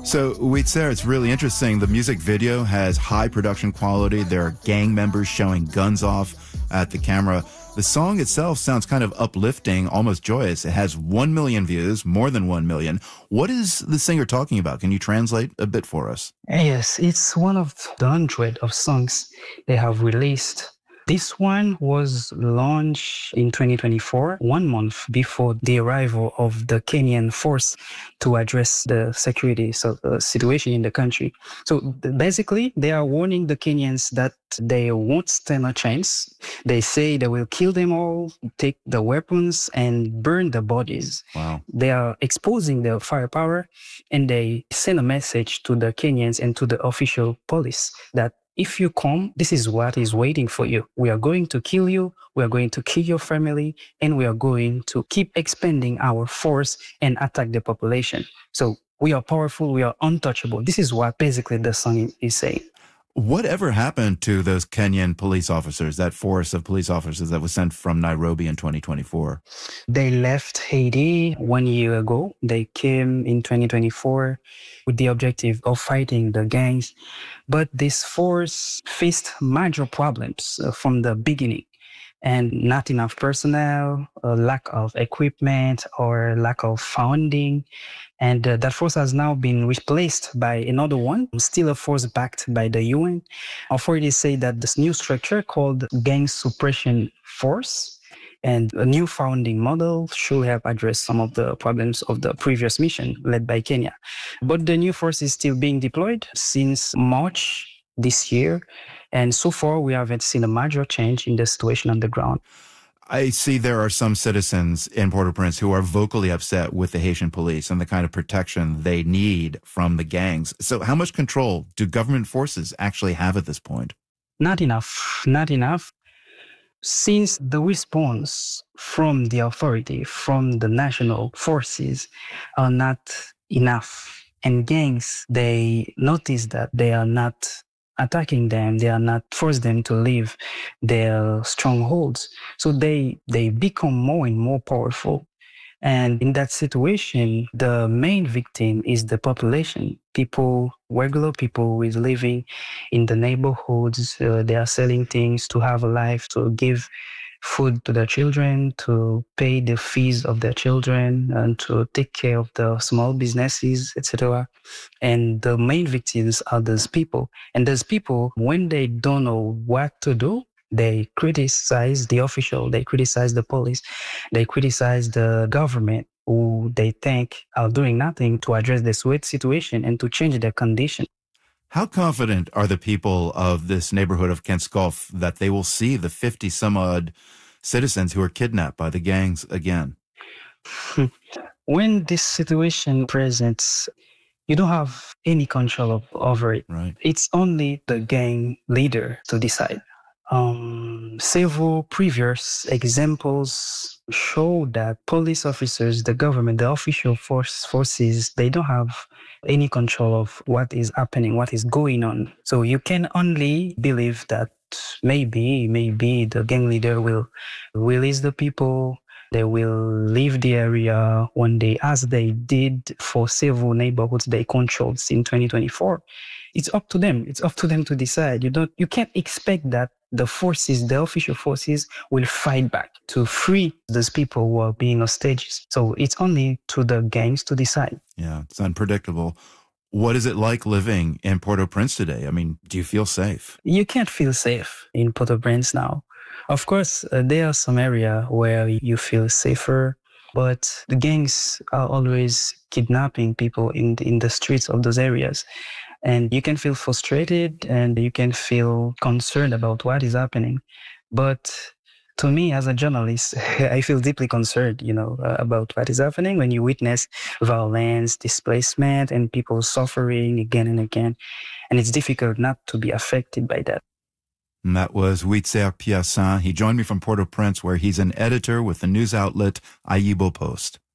So, Witzer, it's really interesting. The music video has high production quality. There are gang members showing guns off at the camera. The song itself sounds kind of uplifting, almost joyous. It has 1 million views, more than 1 million. What is the singer talking about? Can you translate a bit for us? Yes, it's one of the hundred of songs they have released. This one was launched in 2024, 1 month before the arrival of the Kenyan force to address the security situation in the country. So basically, they are warning the Kenyans that they won't stand a chance. They say they will kill them all, take the weapons, and burn the bodies. Wow. They are exposing their firepower, and they send a message to the Kenyans and to the official police that if you come, this is what is waiting for you. We are going to kill you, we are going to kill your family, and we are going to keep expanding our force and attack the population. So we are powerful, we are untouchable. This is what basically the song is saying. Whatever happened to those Kenyan police officers, that force of police officers that was sent from Nairobi in 2024? They left Haiti 1 year ago. They came in 2024 with the objective of fighting the gangs. But this force faced major problems from the beginning. And not enough personnel, a lack of equipment, or lack of funding. And that force has now been replaced by another one, still a force backed by the UN. Authorities say that this new structure called Gang Suppression Force and a new founding model should help address some of the problems of the previous mission led by Kenya. But the new force is still being deployed since March this year. And so far, we haven't seen a major change in the situation on the ground. I see there are some citizens in Port-au-Prince who are vocally upset with the Haitian police and the kind of protection they need from the gangs. So how much control do government forces actually have at this point? Not enough. Since the response from the authority, from the national forces, are not enough, and gangs, they notice that they are not attacking them, they are not forced them to leave their strongholds. So they become more and more powerful. And in that situation, the main victim is the population. People, regular people who is living in the neighborhoods, they are selling things to have a life, to give food to their children, to pay the fees of their children, and to take care of the small businesses, etc. And the main victims are those people. And those people, when they don't know what to do, they criticize the official, they criticize the police, they criticize the government, who they think are doing nothing to address this weird situation and to change their condition. How confident are the people of this neighborhood of Kents Gulf that they will see the 50 some odd citizens who are kidnapped by the gangs again? When this situation presents, you don't have any control over it. Right. It's only the gang leader to decide. Several previous examples show that police officers, the government, the official forces, they don't have any control of what is happening, what is going on. So you can only believe that maybe the gang leader will release the people. They will leave the area one day, as they did for several neighborhoods they controlled in 2024. It's up to them. It's up to them to decide. You can't expect that the forces, the official forces, will fight back to free those people who are being hostages. So it's only to the gangs to decide. Yeah, it's unpredictable. What is it like living in Port-au-Prince today? I mean, do you feel safe? You can't feel safe in Port-au-Prince now. Of course, there are some areas where you feel safer, but the gangs are always kidnapping people in the streets of those areas. And you can feel frustrated and you can feel concerned about what is happening. But to me, as a journalist, I feel deeply concerned, about what is happening when you witness violence, displacement, and people suffering again and again. And it's difficult not to be affected by that. And that was Witzer Piassin. He joined me from Port-au-Prince, where he's an editor with the news outlet Ayibo Post.